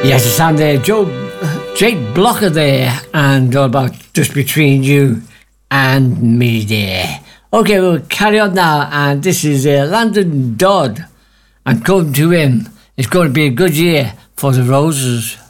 Yes, it's on there, Joe, Jake Blocker there, and all about just between you and me there. Okay, we'll carry on now, and this is Landon Dodd, and Come to Him. It's going to be a good year for the Roses.